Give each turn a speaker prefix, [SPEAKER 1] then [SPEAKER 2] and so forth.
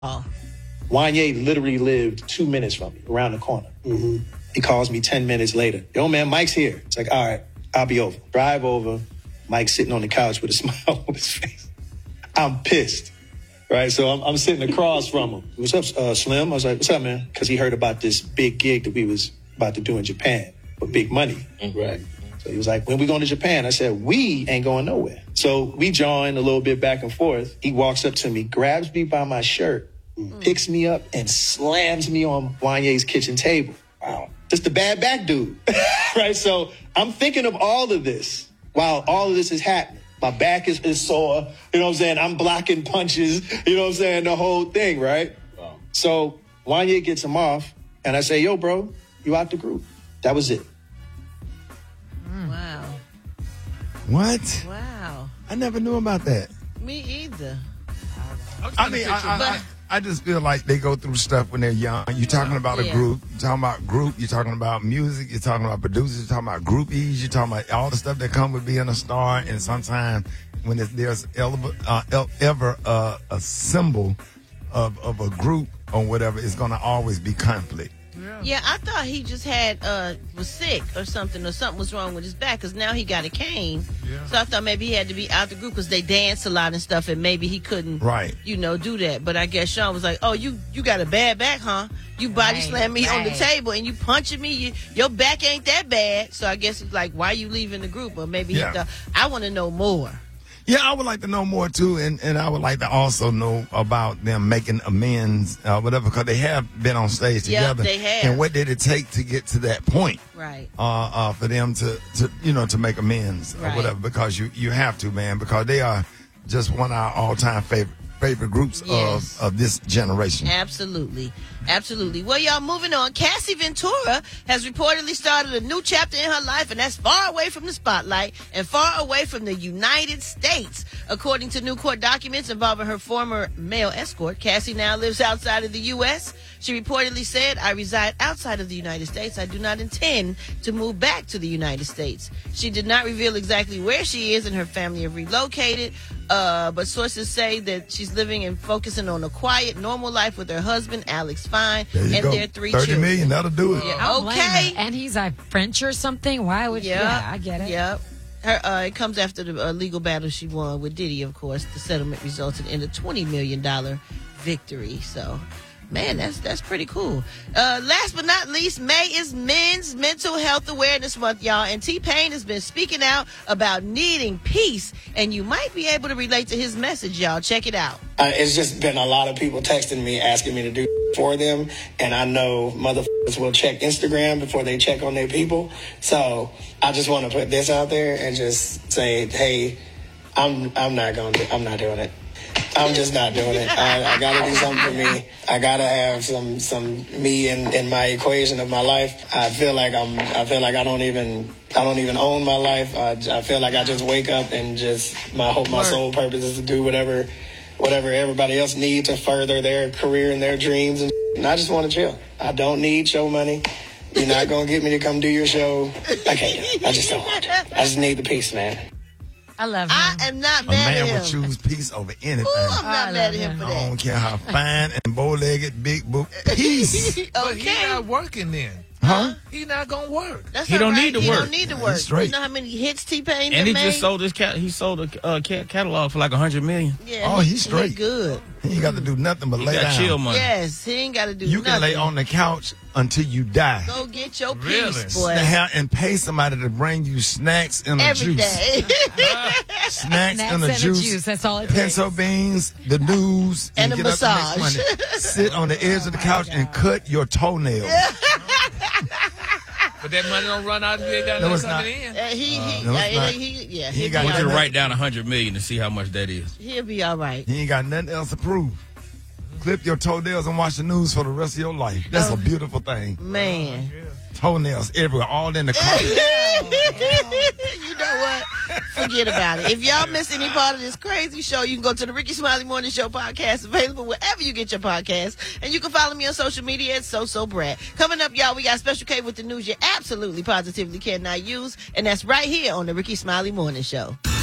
[SPEAKER 1] Oh.
[SPEAKER 2] Wanye literally lived 2 minutes from me, around the corner. Mm-hmm. He calls me 10 minutes later. Yo, man, Mike's here. It's like, all right, I'll be over. Drive over. Mike's sitting on the couch with a smile on his face. I'm pissed, right? So I'm sitting across from him. What's up, Slim? I was like, what's up, man? Because he heard about this big gig that we was about to do in Japan for big money. Mm-hmm. Right. So he was like, when we going to Japan? I said, we ain't going nowhere. So we jawing a little bit back and forth. He walks up to me, grabs me by my shirt, picks me up, and slams me on Wanye's kitchen table. Wow. Just the bad back dude, right? So I'm thinking of all of this while all of this is happening. My back is sore, you know what I'm saying? I'm blocking punches, you know what I'm saying? The whole thing, right? Wow. So Wanye gets him off, and I say, yo, bro, you out the group. That was it.
[SPEAKER 1] Wow.
[SPEAKER 3] What?
[SPEAKER 1] Wow.
[SPEAKER 3] I never knew about that.
[SPEAKER 1] Me either.
[SPEAKER 3] I mean, I just feel like they go through stuff when they're young. You're talking about a group. You're talking about group. You're talking about music. You're talking about producers. You're talking about groupies. You're talking about all the stuff that come with being a star. And sometimes when there's ever a symbol of a group or whatever, it's going to always be conflict.
[SPEAKER 1] Yeah, I thought he just was sick or something was wrong with his back because now he got a cane. Yeah. So I thought maybe he had to be out the group because they dance a lot and stuff and maybe he couldn't, do that. But I guess Sean was like, oh, you got a bad back, huh? You body slammed me on the table and you punching me. Your back ain't that bad. So I guess he's like, why you leaving the group? Or maybe he thought, I want to know more.
[SPEAKER 3] Yeah, I would like to know more, too, and I would like to also know about them making amends, whatever, because they have been on stage together.
[SPEAKER 1] They have.
[SPEAKER 3] And what did it take to get to that point?
[SPEAKER 1] Right.
[SPEAKER 3] For them to make amends or whatever, because you have to, man, because they are just one of our all-time favorite groups of this generation.
[SPEAKER 1] Absolutely. Well, y'all, moving on. Cassie Ventura has reportedly started a new chapter in her life, and that's far away from the spotlight and far away from the United States. According to new court documents involving her former male escort, Cassie now lives outside of the U.S. She reportedly said, I reside outside of the United States. I do not intend to move back to the United States. She did not reveal exactly where she is, and her family have relocated. But sources say that she's living and focusing on a quiet, normal life with her husband, Alex Fine, and their 3 children.
[SPEAKER 3] $30 million, that'll do it.
[SPEAKER 1] Yeah, okay.
[SPEAKER 4] And he's French or something? Why would I get it.
[SPEAKER 1] Yep. It comes after the legal battle she won with Diddy, of course. The settlement resulted in a $20 million victory. So, man, that's pretty cool. Last but not least, May is Men's Mental Health Awareness Month, y'all. And T-Pain has been speaking out about needing peace. And you might be able to relate to his message, y'all. Check it out.
[SPEAKER 5] It's just been a lot of people texting me, asking me to do for them. And I know motherfuckers will check Instagram before they check on their people. So I just want to put this out there and just say, hey, I'm not doing it. I'm just not doing it. I gotta do something for me. I gotta have some me in my equation of my life. I feel like I don't even own my life. I feel like I just wake up and my sole purpose is to do whatever everybody else needs to further their career and their dreams. And I just want to chill. I don't need show money. You're not gonna get me to come do your show. I can't. I just don't want to. I just need the peace, man.
[SPEAKER 4] I love him.
[SPEAKER 1] I am not mad at him.
[SPEAKER 3] A man would choose peace over anything.
[SPEAKER 1] Ooh, I'm not mad at him for that.
[SPEAKER 3] I don't care how fine and bow-legged, big book. Peace.
[SPEAKER 1] Okay.
[SPEAKER 6] But he's not working then.
[SPEAKER 3] Huh?
[SPEAKER 6] He's not going to work.
[SPEAKER 1] He don't need to work.
[SPEAKER 6] He
[SPEAKER 1] don't need to work.
[SPEAKER 3] Straight.
[SPEAKER 1] You know how many hits T-Pain
[SPEAKER 6] And he
[SPEAKER 1] made?
[SPEAKER 6] just sold a catalog for like $100 million.
[SPEAKER 1] Yeah,
[SPEAKER 3] he's straight.
[SPEAKER 1] He good.
[SPEAKER 3] He ain't got to do nothing but lay down.
[SPEAKER 6] Chill money.
[SPEAKER 1] Yes, he ain't got to do
[SPEAKER 3] You
[SPEAKER 1] nothing.
[SPEAKER 3] can lay on the couch until you die.
[SPEAKER 1] Go get your
[SPEAKER 6] Really?
[SPEAKER 1] peace, boy.
[SPEAKER 3] And pay somebody to bring you snacks and a
[SPEAKER 1] Every
[SPEAKER 3] juice.
[SPEAKER 1] day.
[SPEAKER 3] Snacks and a juice.
[SPEAKER 4] That's all it takes.
[SPEAKER 3] Pencil beans, the news,
[SPEAKER 1] And a
[SPEAKER 3] get up
[SPEAKER 1] massage.
[SPEAKER 3] the next Monday. Sit on the edge of the couch and cut your toenails.
[SPEAKER 6] But that money don't run out if you ain't got nothing coming in.
[SPEAKER 3] He got
[SPEAKER 6] I want you to
[SPEAKER 3] nothing.
[SPEAKER 6] write down $100 million to see how much that is.
[SPEAKER 1] He'll be all right.
[SPEAKER 3] He ain't got nothing else to prove. Clip your toenails and watch the news for the rest of your life. That's a beautiful thing.
[SPEAKER 1] Man.
[SPEAKER 3] Toenails everywhere, all in the car.
[SPEAKER 1] You know what? Forget about it. If y'all miss any part of this crazy show, you can go to the Ricky Smiley Morning Show podcast, available wherever you get your podcasts. And you can follow me on social media at SoSoBrat. Coming up, y'all, we got Special K with the news you absolutely positively cannot use. And that's right here on the Ricky Smiley Morning Show.